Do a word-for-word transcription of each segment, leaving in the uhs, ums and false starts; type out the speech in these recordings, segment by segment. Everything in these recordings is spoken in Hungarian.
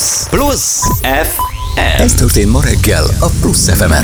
Plusz. Plusz ef em. Ez történt ma reggel a Plusz ef emen.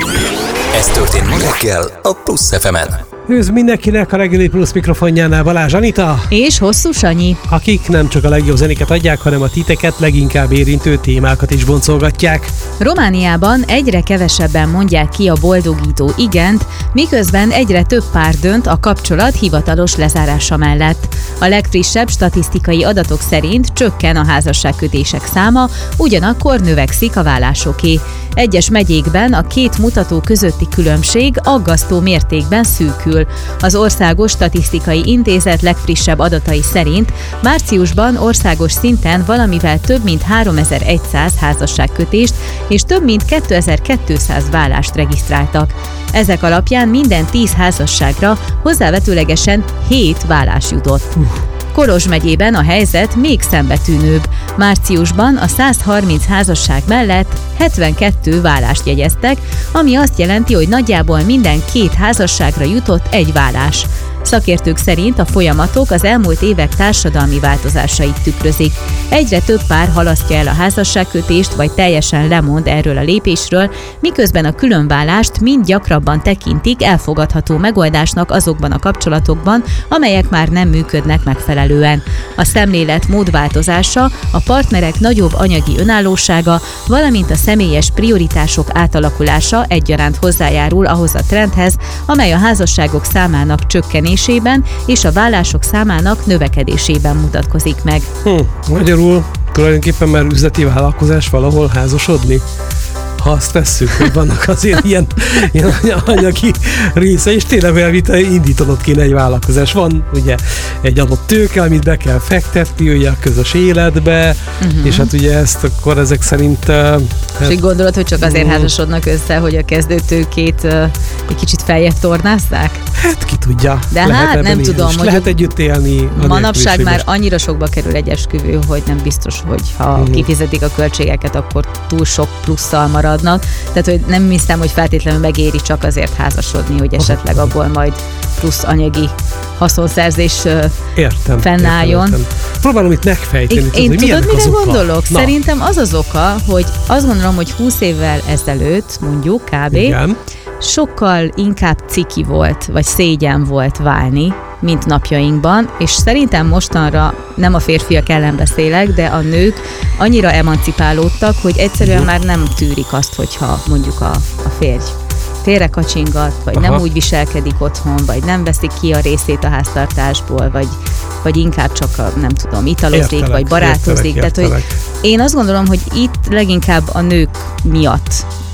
Ez történt ma reggel a Plusz ef emen. Üdv mindenkinek a reggeli Plusz mikrofonjánál Balázs Anita. És Hosszú Sanyi. Akik nem csak a legjobb zenéket adják, hanem a titeket leginkább érintő témákat is boncolgatják. Romániában egyre kevesebben mondják ki a boldogító igent, miközben egyre több pár dönt a kapcsolat hivatalos lezárása mellett. A legfrissebb statisztikai adatok szerint csökken a házasságkötések száma, ugyanakkor növekszik a vállásoké. Egyes megyékben a két mutató közötti különbség aggasztó mértékben szűkül. Az Országos Statisztikai Intézet legfrissebb adatai szerint márciusban országos szinten valamivel több mint háromezer-száz házasságkötést és több mint kétezer-kétszáz vállást regisztráltak. Ezek alapján minden tíz házasságra hozzávetőlegesen hét vállás jutott. Kolozs megyében a helyzet még szembetűnőbb. Márciusban a száz harminc házasság mellett hetvenkettő vállást jegyeztek, ami azt jelenti, hogy nagyjából minden két házasságra jutott egy vállás. Szakértők szerint a folyamatok az elmúlt évek társadalmi változásait tükrözik. Egyre több pár halasztja el a házasságkötést, vagy teljesen lemond erről a lépésről, miközben a különvállást mind gyakrabban tekintik elfogadható megoldásnak azokban a kapcsolatokban, amelyek már nem működnek megfelelően. A szemlélet módváltozása, a partnerek nagyobb anyagi önállósága, valamint a személyes prioritások átalakulása egyaránt hozzájárul ahhoz a trendhez, amely a házasságok számának csökkenésében és a vállások számának növekedésében mutatkozik meg. Hm, magyarul tulajdonképpen már üzleti vállalkozás valahol házasodni? Ha azt tesszük, hogy vannak azért ilyen, ilyen anyagi része, és tényleg elvita indítanod kéne egy vállalkozás. Van ugye egy adott tőke, amit be kell fektetni ugye a közös életbe, uh-huh. és hát ugye ezt akkor ezek szerint... Uh, és hát, így gondolod, hogy csak azért uh, házasodnak össze, hogy a kezdőtőkét uh, egy kicsit feljebb tornázzák? Hát ki tudja. De lehet hát nem tudom, hogy lehet együtt élni. Manapság már annyira sokba kerül egy esküvő, hogy nem biztos, hogy ha uh-huh. kifizetik a költségeket, akkor túl sok plusszal maradnak. Tehát, hogy nem hiszem, hogy feltétlenül megéri csak azért házasodni, hogy esetleg abból majd plusz anyagi haszonszerzés értem, fennálljon. Értem, értem. Próbálom itt megfejteni. Én, én tudod, mire gondolok? Na. Szerintem az az oka, hogy azt gondolom, hogy húsz évvel ezelőtt, mondjuk kb. Igen. sokkal inkább ciki volt, vagy szégyen volt válni, mint napjainkban, és szerintem mostanra nem a férfiak ellen beszélek, de a nők annyira emancipálódtak, hogy egyszerűen már nem tűrik azt, hogyha mondjuk a, a férj félrekacsingat, vagy Aha. nem úgy viselkedik otthon, vagy nem veszik ki a részét a háztartásból, vagy, vagy inkább csak a, nem tudom, italozik, értelek, vagy barátozik. Értelek, Tehát, hogy én azt gondolom, hogy itt leginkább a nők miatt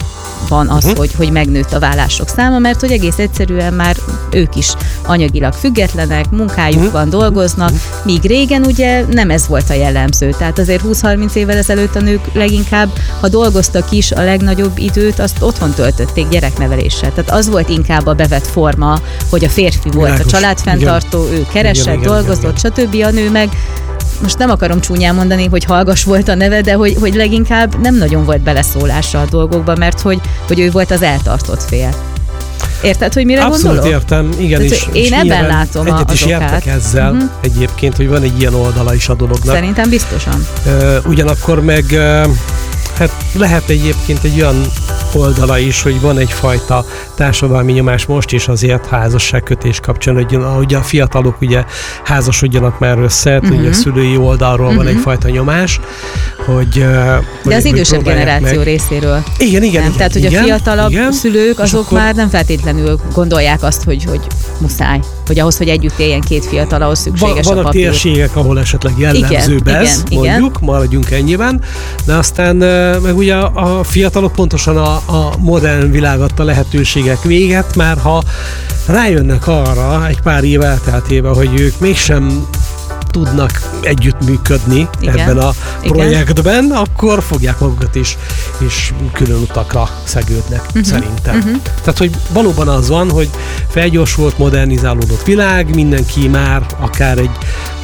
van az, uh-huh. hogy, hogy megnőtt a vállások száma, mert hogy egész egyszerűen már ők is anyagilag függetlenek, munkájuk uh-huh. van, dolgoznak, uh-huh. míg régen ugye nem ez volt a jellemző. Tehát azért húsz-harminc évvel ezelőtt a nők leginkább, ha dolgoztak is, a legnagyobb időt azt otthon töltötték gyerekneveléssel. Tehát az volt inkább a bevett forma, hogy a férfi volt Világos. a családfenntartó, igen. ő keresett, igen, dolgozott, igen, igen. stb. A nő meg most nem akarom csúnyán mondani, hogy hallgas volt a neve, de hogy, hogy leginkább nem nagyon volt beleszólása a dolgokba, mert hogy, hogy ő volt az eltartott fél. Érted, hogy mire Abszolút gondolok? Értem, igen Tehát, is. Én és ebben látom egyet az is okát. értek ezzel uh-huh. egyébként, hogy van egy ilyen oldala is a dolognak. Szerintem biztosan. Uh, ugyanakkor meg uh, hát lehet egyébként egy olyan oldala is, hogy van egyfajta társadalmi nyomás most is azért házasságkötés kapcsán, hogy ahogy a fiatalok ugye házasodjanak már össze, uh-huh. ugye a szülői oldalról uh-huh. van egyfajta nyomás, hogy... De hogy az idősebb generáció meg. részéről. Igen, igen. Nem? igen Tehát, hogy igen, a fiatalabb igen, szülők, azok akkor... már nem feltétlenül gondolják azt, hogy, hogy muszáj, hogy ahhoz, hogy együtt éljen két fiatal, ahhoz szükséges van, a papír. Vannak térségek, ahol esetleg jellemzőbb igen, ez, igen, mondjuk, igen. maradjunk ennyiben, de aztán meg ugye a, a fiatalok pontosan a, a modern világ adta lehetőségek véget, már ha rájönnek arra egy pár év elteltével, hogy ők mégsem tudnak együttműködni igen, ebben a projektben, igen. akkor fogják magukat is, és külön utakra szegődnek, uh-huh, szerintem. Uh-huh. Tehát, hogy valóban az van, hogy felgyorsult, modernizálódott világ, mindenki már akár egy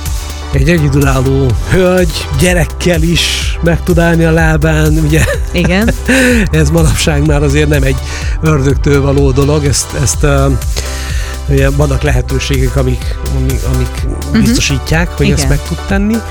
egy egyedülálló hölgy gyerekkel is meg tud állni a lábán, ugye? Igen. Ez manapság már azért nem egy ördögtől való dolog, ezt, ezt uh, ugye vannak lehetőségek, amik, amik, amik uh-huh. biztosítják, hogy Igen. ezt meg tud tenni.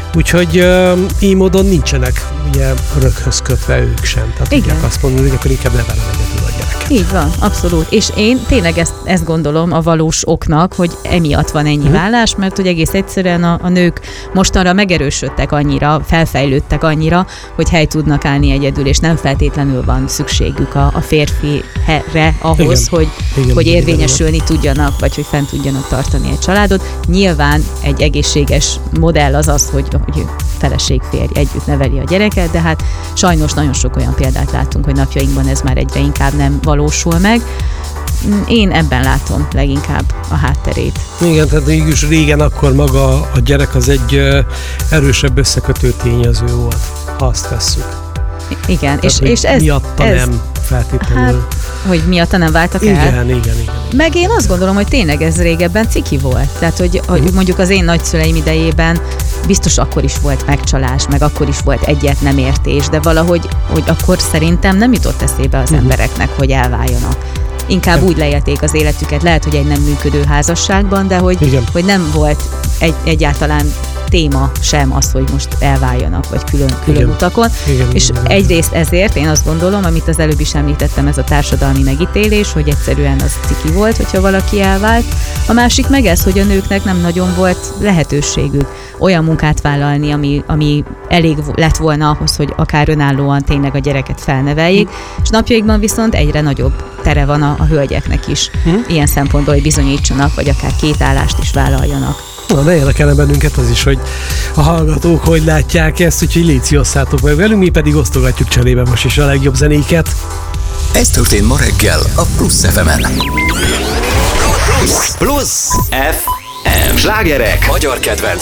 Úgyhogy uh, így módon nincsenek ugye röghöz kötve ők sem. Tehát Igen. tudják azt mondani, hogy akkor inkább nevelem egyedül a gyereket. Így van, abszolút. És én tényleg ezt, ezt gondolom a valós oknak, hogy emiatt van ennyi uh-huh. vállás, mert hogy egész egyszerűen a, a nők mostanra megerősödtek annyira, felfejlődtek annyira, hogy hely tudnak állni egyedül, és nem feltétlenül van szükségük a, a férfire ahhoz, igen. hogy, igen, hogy igen, érvényesülni igen. tudjanak, vagy hogy fent tudjanak tartani egy családot. Nyilván egy egészséges modell az az, hogy, hogy feleség, férj együtt neveli a gyereket, de hát sajnos nagyon sok olyan példát látunk, hogy napjainkban ez már egyre inkább nem valósul meg. Én ebben látom leginkább a hátterét. Igen, tehát mégis régen akkor maga a gyerek az egy ö, erősebb összekötő tényező volt, ha azt vesszük. Igen, Tehát, és, és ez... miatta ez, nem feltétlenül. Hát, hogy miatta nem váltak igen, el? Igen, igen, igen. Meg én azt gondolom, hogy tényleg ez régebben ciki volt. Tehát, hogy, hogy uh-huh. mondjuk az én nagyszüleim idejében biztos akkor is volt megcsalás, meg akkor is volt egyet nem értés, de valahogy hogy akkor szerintem nem jutott eszébe az uh-huh. embereknek, hogy elváljanak. Inkább úgy leélték az életüket, lehet, hogy egy nem működő házasságban, de hogy, hogy nem volt egy, egyáltalán téma sem az, hogy most elváljanak, vagy külön, külön igen. utakon. Igen, és igen, egyrészt ezért én azt gondolom, amit az előbb is említettem, ez a társadalmi megítélés, hogy egyszerűen az ciki volt, hogyha valaki elvált. A másik meg ez, hogy a nőknek nem nagyon volt lehetőségük olyan munkát vállalni, ami, ami elég lett volna ahhoz, hogy akár önállóan tényleg a gyereket felneveljék, hm. és napjaikban viszont egyre nagyobb tere van a, a hölgyeknek is. Hm. Ilyen szempontból, hogy bizonyítsanak, vagy akár két állást is vállaljanak. Na, ne érdekelne bennünket az is, hogy a hallgatók hogy látják ezt, úgyhogy léci, osszátok meg velünk, mi pedig osztogatjuk cserébe most is a legjobb zenéket. Ez történt ma reggel a Plusz ef emen. Plusz ef em. Slágerek, magyar kedvenc